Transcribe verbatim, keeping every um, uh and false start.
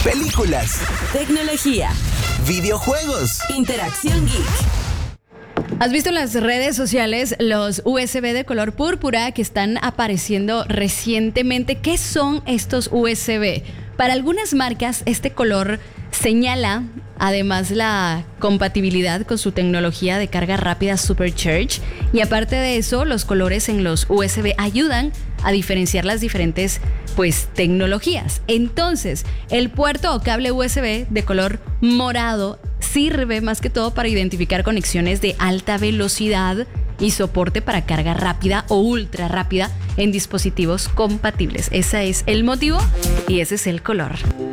películas, tecnología, videojuegos, interacción geek. ¿Has visto en las redes sociales los U S B de color púrpura que están apareciendo recientemente? ¿Qué son estos U S B? Para algunas marcas, este color señala además la compatibilidad con su tecnología de carga rápida Supercharge, y aparte de eso, los colores en los U S B ayudan a diferenciar las diferentes pues tecnologías. Entonces, el puerto o cable U S B de color morado sirve más que todo para identificar conexiones de alta velocidad y soporte para carga rápida o ultra rápida en dispositivos compatibles. Ese es el motivo y ese es el color.